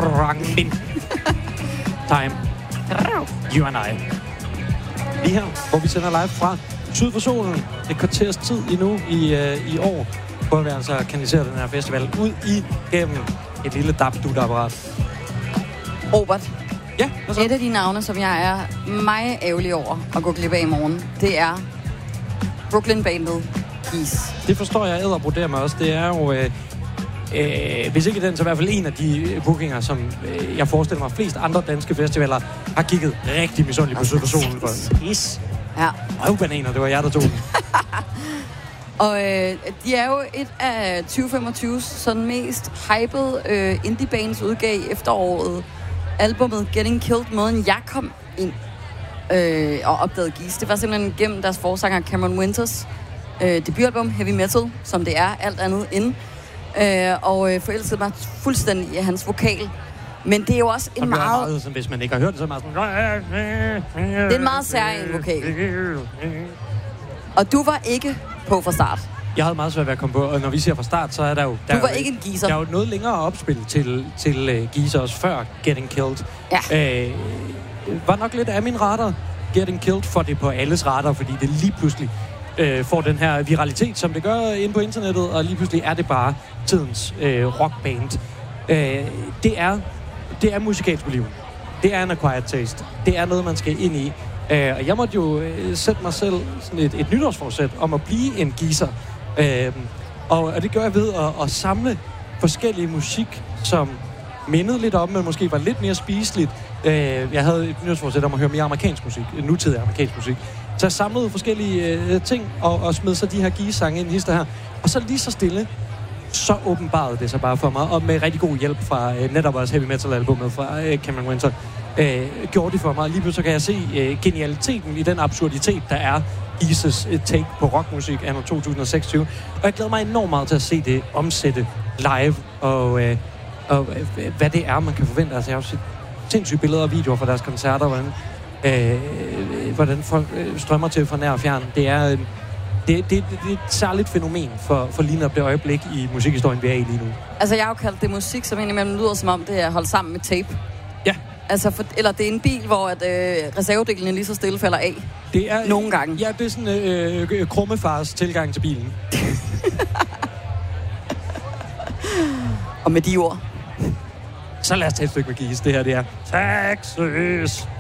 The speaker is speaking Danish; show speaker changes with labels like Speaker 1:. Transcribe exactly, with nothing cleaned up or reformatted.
Speaker 1: Ranglin. Time. You and I. Lige her, hvor vi sender live fra Syd for Solen. Et kvarters tid endnu i, øh, i år, hvor vi altså kanaliserer den her festival ud igennem et lille dab-dut-apparat.
Speaker 2: Robert,
Speaker 1: ja,
Speaker 2: et af de navne, som jeg er meget ærgerlig over at gå glip af i morgen, det er Brooklyn-bandet Geese.
Speaker 1: Det forstår jeg æderbruder med også. Det er jo, øh, øh, hvis ikke den, så i hvert fald en af de bookinger, som øh, jeg forestiller mig, flest andre danske festivaler har kigget rigtig misundeligt på Syd for Solen. Pis.
Speaker 2: Ja.
Speaker 1: Røvbananer, det var jer, der tog den.
Speaker 2: Og øh, de er jo et af tyve femogtyve sådan mest hypede øh, indie-bands udgav efteråret. Albumet Getting Killed, måden jeg kom ind øh, og opdagede Geese. Det var simpelthen gennem deres forsanger Cameron Winters øh, debutalbum Heavy Metal, som det er alt andet end. Øh, og øh, forelskede mig fuldstændig i hans vokal. Men det er jo også en
Speaker 1: som
Speaker 2: meget...
Speaker 1: meget som hvis man ikke har hørt det, så er det meget sådan...
Speaker 2: Det er en meget særlig vokal. Og du var ikke på fra start.
Speaker 1: Jeg havde meget svært ved at komme på, og når vi siger fra start, så er der jo... Der
Speaker 2: du var
Speaker 1: jo,
Speaker 2: ikke en geezer.
Speaker 1: Der er jo noget længere opspil til, til uh, Geezer også før Getting Killed.
Speaker 2: Ja.
Speaker 1: Øh, var nok lidt af min radar, Getting Killed, for det på alles radar, fordi det lige pludselig øh, får den her viralitet, som det gør inde på internettet, og lige pludselig er det bare tidens øh, rockband. Øh, det er det er musikalsk liv. Det er en acquired taste. Det er noget, man skal ind i. Øh, og jeg måtte jo øh, sætte mig selv sådan et, et nytårsforsæt om at blive en geezer. Øh, og, og det gør jeg ved at, at samle forskellige musik, som mindede lidt om, men måske var lidt mere spiseligt. Øh, jeg havde et nytårsforsæt om at høre mere amerikansk musik, nutidig amerikansk musik. Så jeg samlede forskellige øh, ting og, og smed så de her geezer-sange ind i hister her. Og så lige så stille, så åbenbarede det sig bare for mig, og med rigtig god hjælp fra øh, netop også Heavy Metal-albummet fra øh, Cameron Winter, øh, gjorde det for mig. Lige pludselig kan jeg se øh, genialiteten i den absurditet, der er Geezers øh, take på rockmusik anno to tusind og seksogtyve. Og jeg glæder mig enormt meget til at se det omsætte live, og, øh, og øh, hvad det er, man kan forvente. Altså, jeg har jo set sindssyge billeder og videoer fra deres koncerter, hvordan, øh, hvordan folk øh, strømmer til fra nær og fjern. Det er øh, Det, det, det, det er et særligt fænomen for, for lige det øjeblik i musikhistorien, vi er i lige nu.
Speaker 2: Altså, jeg har jo kaldt det musik, som indimellem lyder som om, det er holdt sammen med tape.
Speaker 1: Ja.
Speaker 2: Altså, for, eller det er en bil, hvor at, øh, reservedelene lige så stille falder af.
Speaker 1: Det er,
Speaker 2: nogle gange.
Speaker 1: Ja, det er sådan øh, øh, krummefars tilgang til bilen.
Speaker 2: Og med de ord.
Speaker 1: Så lad os tage et stykke med Geese. Det her, det er Texas.